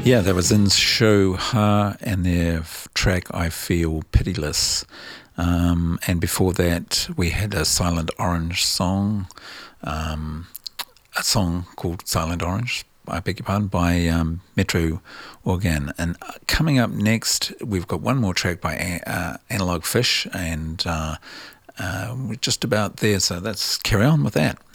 Yeah, that was in Show Ha and their track I Feel Pitiless. And before that, we had a Silent Orange song, a song called Silent Orange, I beg your pardon, by Metro Organ. And coming up next, we've got one more track by Analog Fish, and we're just about there, so let's carry on with that.